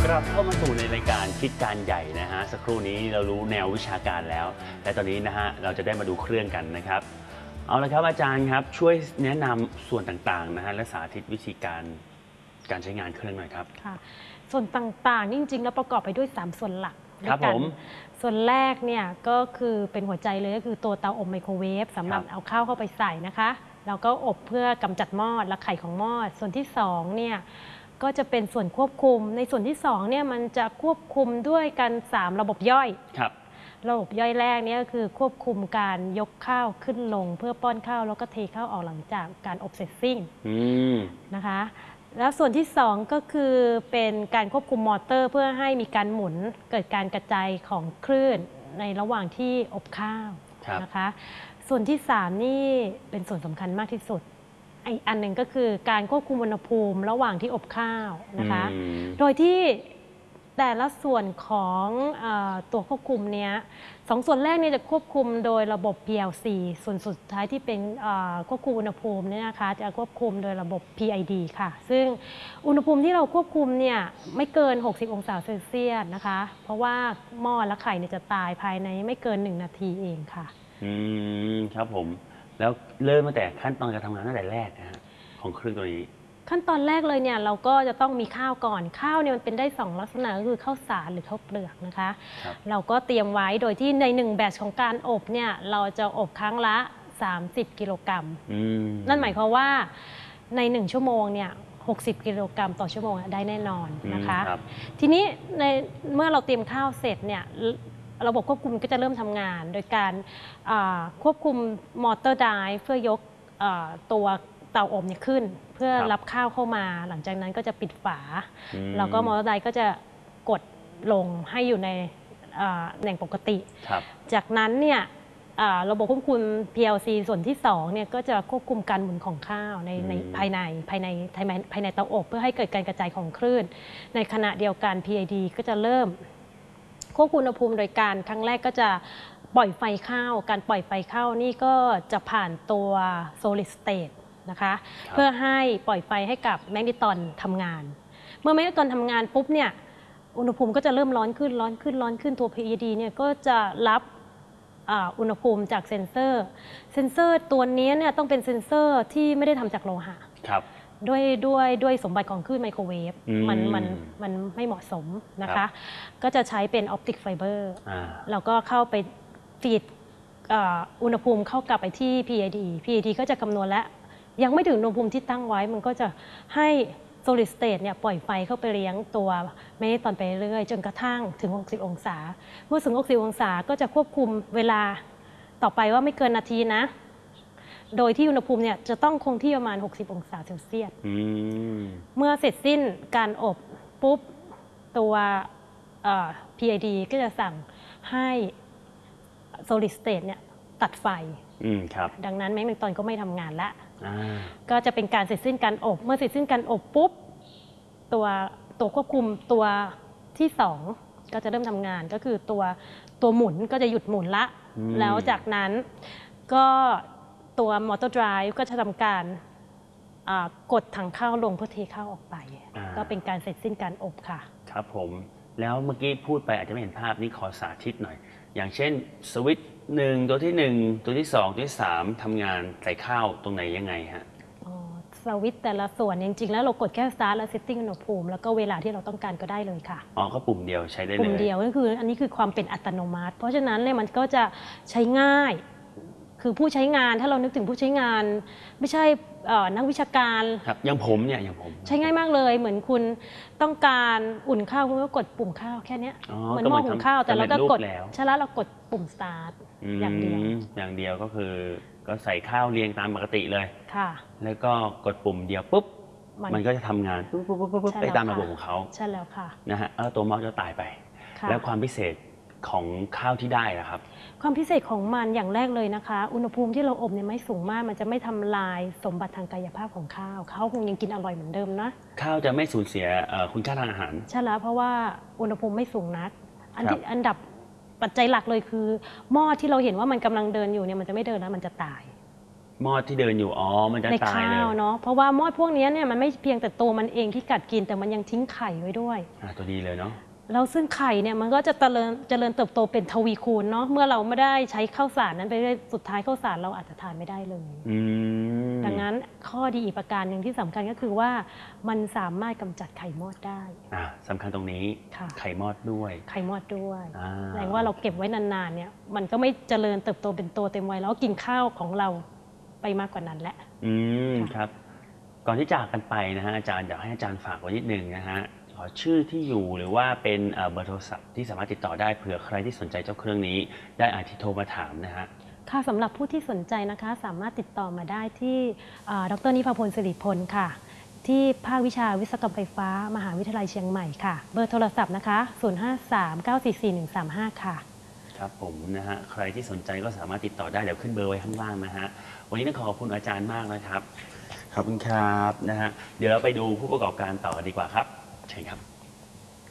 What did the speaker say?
กลับเข้ามาสู่ในรายการคิดการใหญ่นะฮะสักครู่นี้เรารู้แนววิชาการแล้วและตอนนี้นะฮะเราจะได้มาดูเครื่องกันนะครับเอาละครับอาจารย์ครับช่วยแนะนำส่วนต่างๆนะฮะและสาธิตวิธีการใช้งานเครื่องหน่อยครับค่ะส่วนต่างๆจริงๆแล้วประกอบไปด้วย3ส่วนหลักครับผมส่วนแรกเนี่ยก็คือเป็นหัวใจเลยก็คือตัวเตาอบไมโครเวฟสำหรับเอาข้าวเข้าไปใส่นะคะแล้วก็อบเพื่อกำจัดมอดและไข่ของมอดส่วนที่2เนี่ยก็จะเป็นส่วนควบคุมในส่วนที่2เนี่ยมันจะควบคุมด้วยกัน3ระบบย่อยครับระบบย่อยแรกเนี่ยก็คือควบคุมการยกข้าวขึ้นลงเพื่อป้อนข้าวแล้วก็เทข้าวออกหลังจากการอบเสร็จสิ้นนะคะแล้วส่วนที่2ก็คือเป็นการควบคุมมอเตอร์เพื่อให้มีการหมุนเกิดการกระจายของคลื่นในระหว่างที่อบข้าวนะคะส่วนที่3นี่เป็นส่วนสำคัญมากที่สุดอีกอันหนึ่งก็คือการควบคุมอุณหภูมิระหว่างที่อบข้าวนะคะโดยที่แต่ละส่วนของตัวควบคุมเนี้ย2ส่วนแรกเนี่ยจะควบคุมโดยระบบ PLC ส่วนสุดท้ายที่เป็นควบคุมอุณหภูมิเนี่ยนะคะจะควบคุมโดยระบบ PID ค่ะซึ่งอุณหภูมิที่เราควบคุมเนี่ยไม่เกิน60องศาเซลเซียสนะคะเพราะว่าหม้อและไข่เนี่ยจะตายภายในไม่เกิน1นาทีเองค่ะครับผมแล้วเริ่มตั้งแต่ขั้นตอนการทำงานตั้งแต่แรกนะฮะของเครื่องตัวนี้ขั้นตอนแรกเลยเนี่ยเราก็จะต้องมีข้าวก่อนข้าวเนี่ยมันเป็นได้2ลักษณะก็คือข้าวสารหรือข้าวเปลือกนะคะเราก็เตรียมไว้โดยที่ใน1แบตช์ของการอบเนี่ยเราจะอบครั้งละ30กิโลกรัมนั่นหมายความว่าใน1ชั่วโมงเนี่ย60กิโลกรัมต่อชั่วโมงได้แน่นอนนะคะทีนี้เมื่อเราเตรียมข้าวเสร็จเนี่ยระบบควบคุมก็จะเริ่มทำงานโดยการควบคุมมอเตอร์ไดรฟ์เพื่อยกตัวเตาอบเนี่ยขึ้นเพื่อรับข้าวเข้ามาหลังจากนั้นก็จะปิดฝาแล้วก็มอเตอร์ไดรฟ์ก็จะกดลงให้อยู่ในตำแหน่งปกติจากนั้นเนี่ยระบบควบคุม PLC ส่วนที่2เนี่ยก็จะควบคุมการหมุนของข้าวในภายในเตาอบเพื่อให้เกิดการกระจายของคลื่นในขณะเดียวกัน PID ก็จะเริ่มควบคุมอุณหภูมิโดยการครั้งแรกก็จะปล่อยไฟเข้าการปล่อยไฟเข้านี่ก็จะผ่านตัว solid state นะคะเพื่อให้ปล่อยไฟให้กับแมกนิตรอนทำงานเมื่อแมกนิตรอนทำงานปุ๊บเนี่ยอุณหภูมิก็จะเริ่มร้อนขึ้นตัว PID เนี่ยก็จะรับอุณหภูมิจากเซ็นเซอร์ตัวนี้เนี่ยต้องเป็นเซ็นเซอร์ที่ไม่ได้ทำจากโลหะด้วยสมบัติของคลื่นไมโครเวฟมันไม่เหมาะสมนะคะก็จะใช้เป็นออปติกไฟเบอร์แล้วก็เข้าไปฟีดอุณหภูมิเข้ากลับไปที่ PID ก็จะคำนวณและยังไม่ถึงอุณหภูมิที่ตั้งไว้มันก็จะให้ solid state เนี่ยปล่อยไฟเข้าไปเลี้ยงตัวแมกนิตรอนไปเรื่อยๆจนกระทั่งถึง60องศาเมื่อถึง60องศาก็จะควบคุมเวลาต่อไปว่าไม่เกินนาทีนะโดยที่อุณหภูมิเนี่ยจะต้องคงที่ประมาณ60องศาเซลเซียสเมื่อเสร็จสิ้นการอบปุ๊บตัว PID ก็จะสั่งให้ solid state เนี่ยตัดไฟดังนั้นแมกนิตรอนก็ไม่ทำงานละก็จะเป็นการเสร็จสิ้นการอบเมื่อเสร็จสิ้นการอบปุ๊บตัวควบคุมตัวที่2ก็จะเริ่มทำงานก็คือตัวหมุนก็จะหยุดหมุนละแล้วจากนั้นก็ตัวมอเตอร์ไดรฟ์ก็จะทำการกดถังข้าวลงเพื่อเทข้าวออกไปก็เป็นการเสร็จสิ้นการอบค่ะครับผมแล้วเมื่อกี้พูดไปอาจจะไม่เห็นภาพนี่ขอสาธิตหน่อยอย่างเช่นสวิตช์ตัวที่1ตัวที่2ตัวที่3ทำงานใส่ข้าวตรงไหนยังไงฮะสวิตช์แต่ละส่วนจริงๆแล้วเรากดแค่ start และ setting อุณหภูมิแล้วก็เวลาที่เราต้องการก็ได้เลยค่ะก็ปุ่มเดียวใช้ได้เลยปุ่มเดียวก็คืออันนี้คือความเป็นอัตโนมัติเพราะฉะนั้นเนี่ยมันก็จะใช้ง่ายคือผู้ใช้งานถ้าเรานึกถึงผู้ใช้งานไม่ใช่นักวิชาการครับอย่างผมใช้ง่ายมากเลยเหมือนคุณต้องการอุ่นข้าวคุณก็กดปุ่มข้าวแค่นี้เหมือนหม้อหุงข้าวแต่เราก็กดใช่แล้วเรากดปุ่ม start อย่างเดียวก็คือก็ใส่ข้าวเรียงตามปกติเลยค่ะแล้วก็กดปุ่มเดียวปุ๊บมันก็จะทำงานปุ๊บไปตามระบบของเขาใช่แล้วค่ะนะฮะแล้วตัวมอสจะตายไปแล้วความพิเศษของข้าวที่ได้นะครับความพิเศษของมันอย่างแรกเลยนะคะอุณหภูมิที่เราอบเนี่ยไม่สูงมากมันจะไม่ทำลายสมบัติทางกายภาพของข้าวคงยังกินอร่อยเหมือนเดิมนะข้าวจะไม่สูญเสียคุณค่าทางอาหารใช่แล้วเพราะว่าอุณหภูมิไม่สูงนักอันดับปัจจัยหลักเลยคือหม้อที่เราเห็นว่ามันกำลังเดินอยู่เนี่ยมันจะไม่เดินแล้วมันจะตายมอดที่เดินอยู่อ๋อมันจะในตายข้าเลวย เนาะเพราะว่ามอดพวกนี้เนี่ยมันไม่เพียงแต่ตัวมันเองที่กัดกินแต่มันยังทิ้งไข่ไว้ด้วยตัวดีเลยเนาะแล้วซึ่งไข่เนี่ยมันก็จะเจริญเติบโตเป็นทวีคูณเนาะเมื่อเราไม่ได้ใช้ข้าวสารนั้นไปเรื่อยสุดท้ายข้าวสารเราอาจจะทานไม่ได้เลย ดังนั้นข้อดีอีกประการหนึ่งที่สำคัญก็คือว่ามันสามารถกำจัดไข่มอดได้สำคัญตรงนี้ค่ะไข่มอดด้วยไข่มอดด้วยแสแสดงว่าเราเก็บไว้นานๆเนี่ยมันก็ไม่เจริญเติบโตเป็นตัวเต็มวัยแล้วก็กินข้าวของเราไปมากกว่านั้นแหละครับ ก่อนที่จากกันไปนะฮะอาจารย์อยากให้อาจารย์ฝากไว้นิดนึงนะฮะขอชื่อที่อยู่หรือว่าเป็นเบอร์โทรศัพท์ที่สามารถติดต่อได้เผื่อใครที่สนใจเจ้าเครื่องนี้ได้อาจจะโทรมาถามนะฮะค่ะสำหรับผู้ที่สนใจนะคะสามารถติดต่อมาได้ที่ดรนิพาพลสิริพลค่ะ ที่ภาควิชาวิศวกรรมไฟฟ้ามหาวิทยาลัยเชียงใหม่ค่ะ เบอร์โทรศัพท์นะคะ 0539444135 ค่ะครับผมนะฮะใครที่สนใจก็สามารถติดต่อได้เดี๋ยวขึ้นเบอร์ไว้ข้างล่างนะฮะวันนี้ต้องขอบคุณอาจารย์มากนะครับขอบคุณครับนะฮะเดี๋ยวเราไปดูผู้ประกอบการต่อดีกว่าครับเชิญครับ